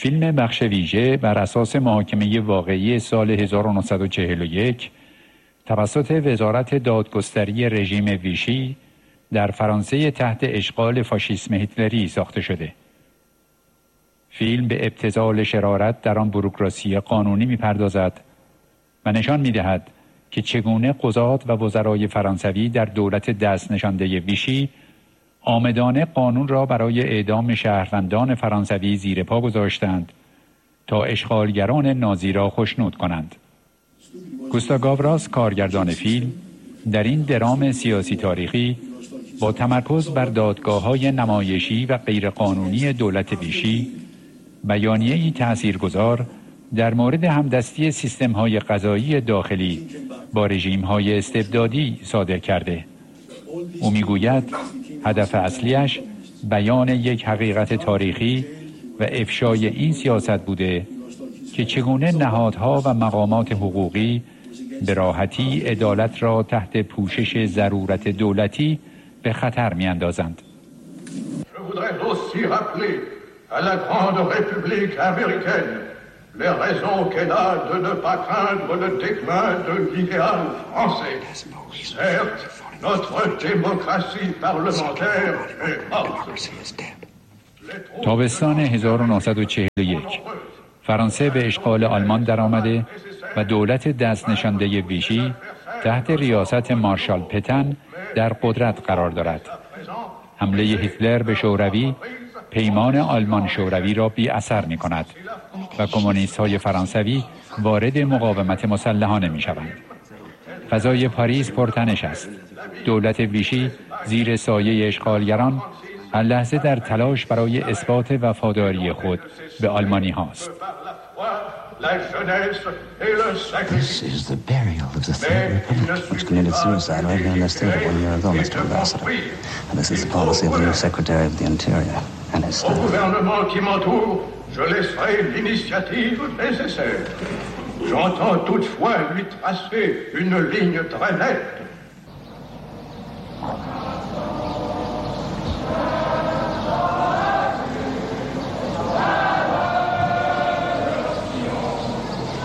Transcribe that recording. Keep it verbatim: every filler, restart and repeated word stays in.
فیلم بخش ویژه بر اساس محاکمه واقعی سال هزار و نهصد و چهل و یک توسط وزارت دادگستری رژیم ویشی در فرانسه تحت اشغال فاشیسم هیتلری ساخته شده. فیلم به ابتذال شرارت در آن بوروکراسی قانونی می‌پردازد و نشان می‌دهد که چگونه قضات و وزرای فرانسوی در دولت دست نشانده ویشی عامدانه قانون را برای اعدام شهروندان فرانسوی زیر پا گذاشتند تا اشغالگران نازی را خشنود کنند. گوستاو گاوراس کارگردان فیلم در این درام سیاسی تاریخی با تمرکز بر دادگاه‌های نمایشی و غیرقانونی دولت ویشی بیانیه‌ای تأثیرگذار در مورد همدستی سیستم‌های قضایی داخلی با رژیم‌های استبدادی صادر کرده. او می‌گوید هدف اصلیش بیان یک حقیقت تاریخی و افشای این سیاست بوده که چگونه نهادها و مقامات حقوقی به راحتی عدالت را تحت پوشش ضرورت دولتی به خطر می‌اندازند. à la grande République américaine les raisons qu'elle a de ne pas craindre le déclin de l'idéal français. Certes, notre démocratie parlementaire est morte. تابستان هزار و نهصد و چهل و یک فرانسه به اشغال آلمان درآمده و دولت دست نشانده ویشی تحت ریاست مارشال پتن در قدرت قرار دارد. حمله هیتلر به شوروی پیمان آلمان شوروی را بی اثر می کند و کمونیست های فرانسوی وارد مقاومت مسلحانه می شوند. فضای پاریس پرتنش است. دولت ویشی زیر سایه اشغالگران هر لحظه در تلاش برای اثبات وفاداری خود به آلمانی هاست. This is the burial of the Third Republic, which committed suicide right here in this theater one year ago, Mister Ambassador. And this is the policy of the new Secretary of the Interior and his staff. Au gouvernement qui m'entoure, je laisserai l'initiative nécessaire. J'entends toutefois lui tracer une ligne très nette